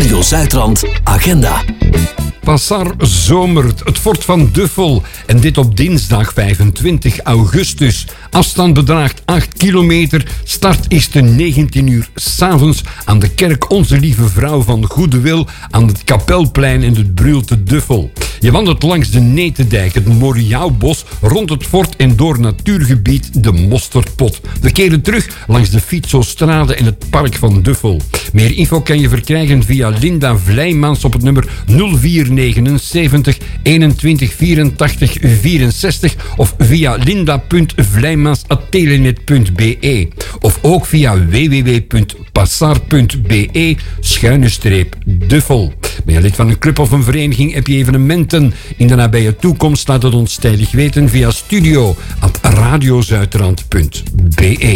Radio Zuidrand Agenda. Passar zomert, het fort van Duffel. En dit op dinsdag 25 augustus. Afstand bedraagt 8 kilometer. Start is te 19 uur 's avonds aan de kerk Onze Lieve Vrouw van Goede Wil aan het Kapelplein in het Brul te Duffel. Je wandelt langs de Netendijk, het Moriaubos, rond het fort en door natuurgebied de Mosterdpot. We keren terug langs de Fietsostrade en het park van Duffel. Meer info kan je verkrijgen via Linda Vlijmans op het nummer 0479 21 84 64 of via linda.vlijmans@telenet.be of ook via www.passar.be/Duffel. Ben je lid van een club of een vereniging, heb je evenementen in de nabije toekomst, laat het ons tijdig weten via studio@radiozuidrand.be.